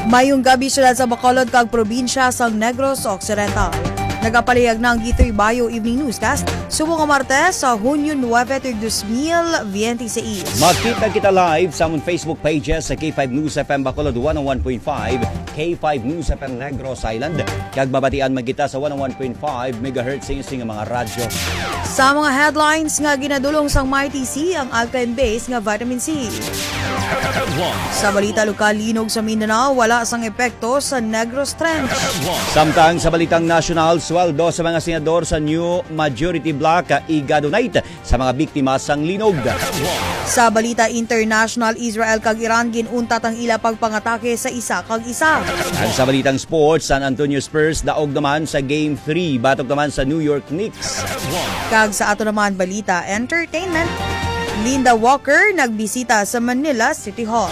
Mayong gabi syudad sa Bacolod kag probinsya sa Negros Occidental. Nagapalihag ng Gitoy Bayo Evening Newscast subong nga Martes sa Hunyo 9, 2026. Makita kita live sa among Facebook pages sa K5 News FM Bacolod 101.5, K5 News FM Negros Island, kag mabatian magkita sa 101.5 MHz sa nga mga radyo. Sa mga headlines nga ginadulong sang Mighty C ang alkaline base nga vitamin C. Sa balita lokal, linog sa Mindanao, wala sang epekto sa Negros Trench. Samtang sa balitang national, sweldo sa mga senador sa New Majority Bloc iga-donate sa mga biktima sang linog. Sa balita international, Israel kag Iran ginuntat ang ila pagpangatake sa isa kag isa. At sa balitang sports, San Antonio Spurs daog naman sa Game 3, batok naman sa New York Knicks. Kag sa ato naman balita entertainment, Linda Walker nagbisita sa Manila City Hall.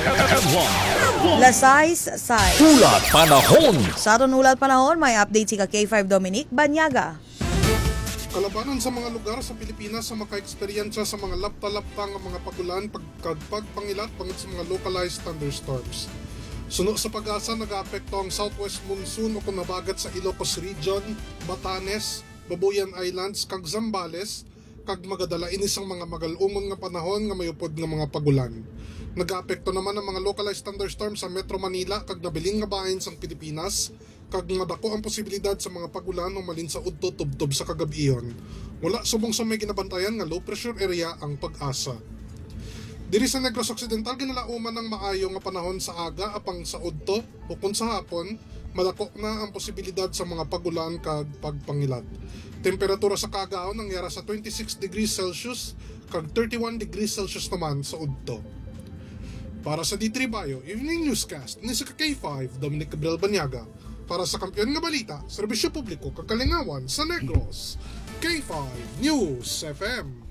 Lasais Sai. Ulat Panahon. Sa aton ulat panahon, may update si K5 Dominic Banyaga. Kalabanan sa mga lugar sa Pilipinas sa maka-eksperyensya sa mga lapta-lapta ng mga pagulan pagpangilat pangit sa mga localized thunderstorms. Suno sa pag-asa, nag-aapekto ang southwest monsoon o kunabagat sa Ilocos Region, Batanes, Babuyan Islands, kag Zambales, kag magadala inis ang mga magalumon nga panahon nga mayupod nga mga pagulan. Nag-aapekto naman ang mga localized thunderstorms sa Metro Manila kag nabiling nga bahin sang Pilipinas, kag madako ang posibilidad sa mga pagulan o malin sa udto tubtob sa kagabiyon. Wala subong sa may ginabantayan nga low pressure area ang pag-asa. Diri sa Negros Occidental, ginalauman ng maayo nga panahon sa aga apang sa udto o kung sa hapon, malako na ang posibilidad sa mga pagulan kag pagpangilat. Temperatura sa kagaon nangyara sa 26 degrees Celsius kag 31 degrees Celsius naman sa udto. Para sa D3 Bayo Evening Newscast, ni sa K5 Dominic Gabriel Banyaga. Para sa kampiyon nga balita, serbisyo publiko kakalingawan sa Negros, K5 News FM.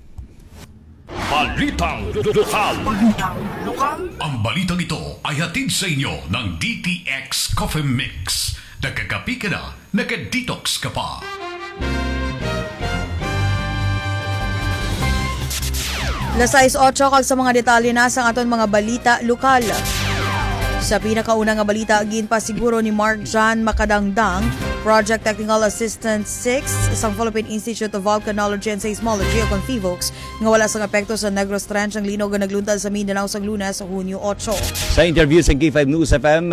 Balitang lokal. Ang balitang ito ay hatid sa inyo ng DTX Coffee Mix. Nagkakapi ka na, nagka-detox ka pa. Lasais 8 kag sa mga detalye na sa aton mga balita lokal. Sa pinakauna nga balita, ginpasiguro ni Mark John Makadangdang, Project Technical Assistant 6, isang Philippine Institute of Volcanology and Seismology o CONFIVOX, nga wala sang epekto sa Negros Trench ang linog nga nagluntad sa Mindanao sa Lunes sa Hunyo 8. Sa interview sa K5 News FM,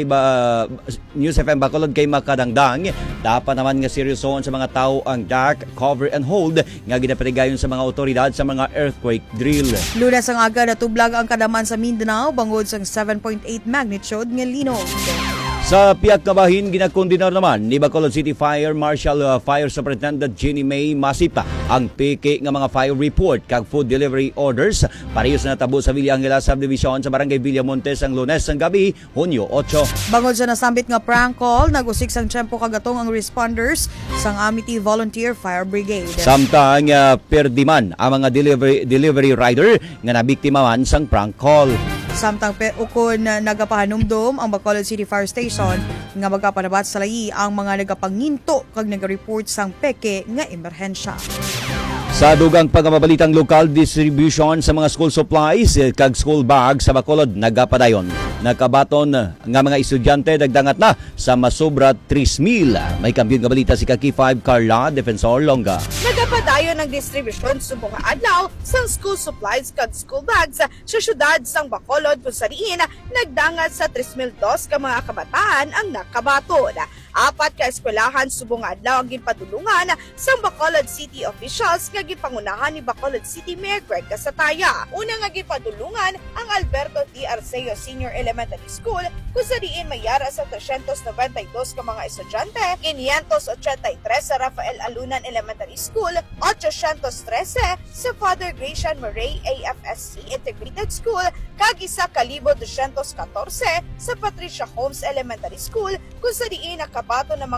News FM Bacolod kay Makadangdang, dapat naman nga seryosohon sa mga tao ang dark, cover and hold nga ginapatigayon sa mga otoridad sa mga earthquake drill. Lunes ang aga natublag ang kadaman sa Mindanao bangod sa 7.8 magnitude nga linog. Sa piyak na bahin, ginakondinar naman ni Bacolod City Fire Marshal Fire Superintendent Jenny May Masipa ang peke nga mga fire report kag food delivery orders parehas na natabo sa Villa Angela Subdivision sa Barangay Villamontes ang Lunes ng gabi, Hunyo 8. Bangod sa nasambit nga prank call, nag-usik sang tiyempo kagatong ang responders sang Amity Volunteer Fire Brigade. Samtang perdiman ang mga delivery rider nga nabiktima man sang prank call. Samtang ukon nagapahanumdum ang Bacolod City Fire Station nga magapanabat sa layi ang mga nagapanginto kag nagareport sang peke nga emerhensya. Sa dugang pagmabalitang lokal, distribution sa mga school supplies kag school bag sa Bacolod nagapadayon. Nakabaton nga mga estudyante dagdangat na sa masobra 3,000. May kampiyon nga balita si K5 Carla Defensor Longa. Nagapadayon ng distribusyon subong nga adlaw sa school supplies kag school bags sa syudad sang Bacolod kung sariin nagdangat sa 3,002 ka mga kabataan ang nakabaton. 4 ka eskwelahan subong nga adlaw ang ginpadulungan sa Bacolod City officials nga gipangunahan ni Bacolod City Mayor Greg Casataya. Una nga gipadulungan ang Alberto T. Arceo Senior Elementary School kung sariin mayara sa 392 ka mga estudyante, 583 sa Rafael Alunan Elementary School, 813 sa Father Gracian Murray AFSC Integrated School, kag 1,214 sa Patricia Holmes Elementary School kung sariin nakabato ng